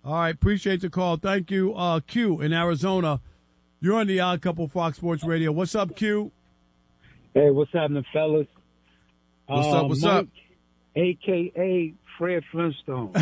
All right, appreciate the call. Thank you, Q in Arizona. You're on the Odd Couple Fox Sports Radio. What's up, Q? Hey, what's happening, fellas? What's up? A.K.A. Fred Flintstone.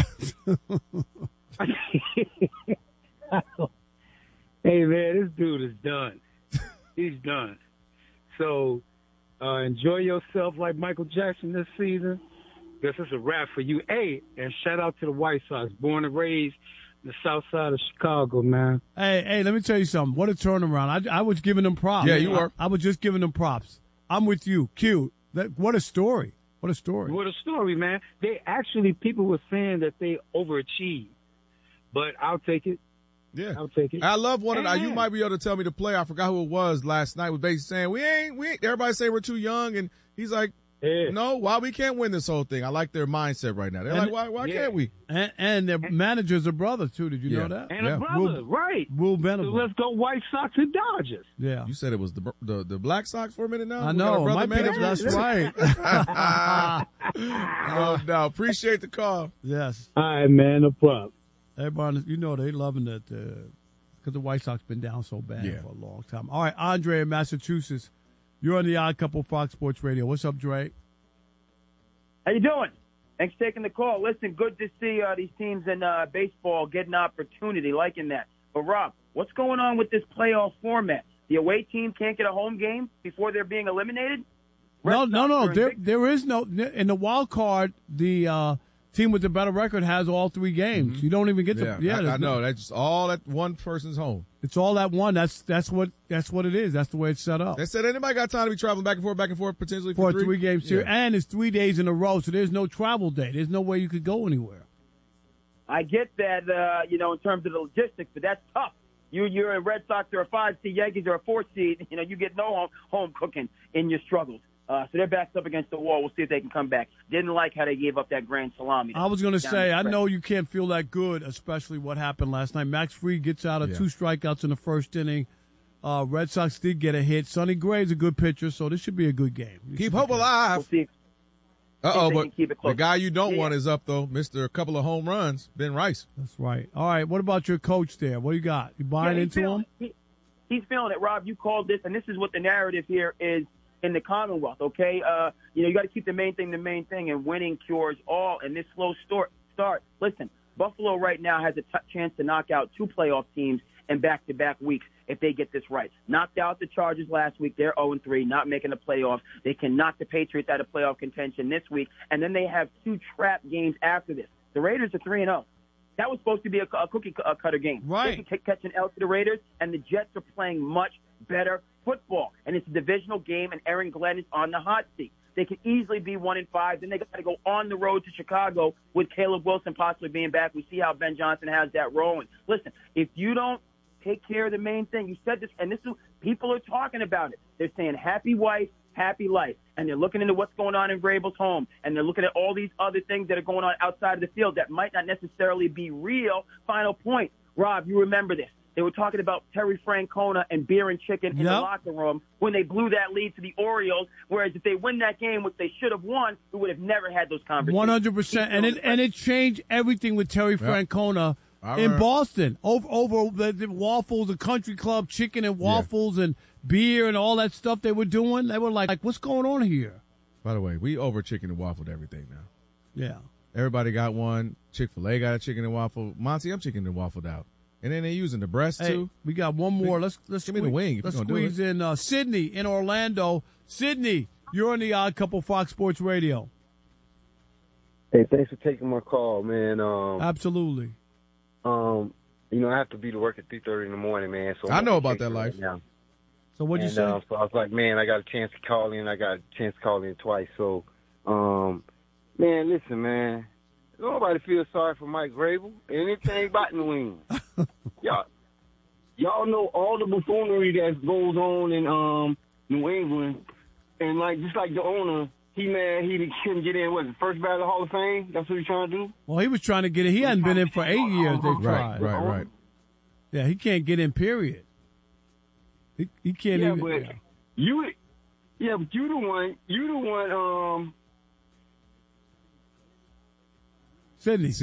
Hey, man, this dude is done. He's done. So enjoy yourself like Michael Jackson this season. This is a wrap for you. Hey, and shout out to the White Sox, born and raised in the south side of Chicago, man. Hey, let me tell you something. What a turnaround. I was giving them props. Yeah, you were. I was just giving them props. I'm with you. Q, what a story. What a story. What a story, man. People were saying that they overachieved, but I'll take it. Yeah, I'll take it. I love one of the, you might be able to tell me the player. I forgot who it was last night. Was basically saying we ain't. Everybody say we're too young, and he's like, no, why we can't win this whole thing? I like their mindset right now. They're like, why can't we? And their manager's a brother too. Did you know that? And a brother, right? Will Venable. So let's go White Sox and Dodgers. Yeah. You said it was the Black Sox for a minute now. I know. That's right. No, appreciate the call. Yes. All right, man. No problem. Everybody, they loving it because the White Sox been down so bad for a long time. All right, Andre in Massachusetts, you're on the Odd Couple Fox Sports Radio. What's up, Dre? How you doing? Thanks for taking the call. Listen, good to see these teams in baseball getting opportunity, liking that. But, Rob, what's going on with this playoff format? The away team can't get a home game before they're being eliminated? No. There is no – in the wild card, the team with the better record has all three games. Mm-hmm. You don't even get to – I know. That's just all at one person's home. It's all at one. That's what it is. That's the way it's set up. They said anybody got time to be traveling back and forth, potentially for a three-game series. And it's 3 days in a row, so there's no travel day. There's no way you could go anywhere. I get that, in terms of the logistics, but that's tough. You're a Red Sox or a 5 seed, Yankees or a 4 seed. You get no home cooking in your struggles. So they're backed up against the wall. We'll see if they can come back. Didn't like how they gave up that grand salami. I was going to say, I know you can't feel that good, especially what happened last night. Max Fried gets out of 2 strikeouts in the first inning. Red Sox did get a hit. Sonny Gray's a good pitcher, so this should be a good game. Keep hope alive. We'll see. But the guy you don't want is up, though. Mr. A couple of home runs, Ben Rice. That's right. All right, what about your coach there? What do you got? You buying into him? He's feeling it, Rob. You called this, and this is what the narrative here is in the Commonwealth, okay? You got to keep the main thing, and winning cures all. And this slow start. Listen, Buffalo right now has a chance to knock out 2 playoff teams in back-to-back weeks if they get this right. Knocked out the Chargers last week. They're 0-3, not making the playoffs. They can knock the Patriots out of playoff contention this week, and then they have 2 trap games after this. The Raiders are 3-0. That was supposed to be a cookie cutter game. Right. They can catch an L to the Raiders, and the Jets are playing much better football. And it's a divisional game, and Aaron Glenn is on the hot seat. They could easily be 1-5. Then they got to go on the road to Chicago with Caleb Wilson possibly being back. We see how Ben Johnson has that rolling. Listen, if you don't take care of the main thing, you said this, and this is people are talking about it. They're saying happy wife, happy life. And they're looking into what's going on in Vrabel's home. And they're looking at all these other things that are going on outside of the field that might not necessarily be real. Final point. Rob, you remember this. They were talking about Terry Francona and beer and chicken in the locker room when they blew that lead to the Orioles. Whereas if they win that game, which they should have won, we would have never had those conversations. 100%. And it changed everything with Terry Francona in Boston over the waffles, the country club, chicken and waffles and beer and all that stuff they were doing. They were like, what's going on here? By the way, we over chicken and waffled everything now. Yeah. Everybody got one. Chick-fil-A got a chicken and waffle. Monty, I'm chicken and waffled out. And then they're using the breast, too. We got one more. Let's give me the wing. Let's squeeze in Sydney in Orlando. Sydney, you're on the Odd Couple Fox Sports Radio. Hey, thanks for taking my call, man. Absolutely. I have to be to work at 3:30 in the morning, man. So I know about that life. Now. So what'd you say? So I was like, man, I got a chance to call in. I got a chance to call in twice. So, man, listen, man. Nobody feels sorry for Mike Vrabel. Anything about New England. Y'all know all the buffoonery that goes on in New England. And, just like the owner, he couldn't get in, first ballot Hall of Fame? That's what he's trying to do? Well, he was trying to get in. He hadn't been in for 8 years. They tried. Right. Yeah, he can't get in, period. He can't even. But you the one, Sydney.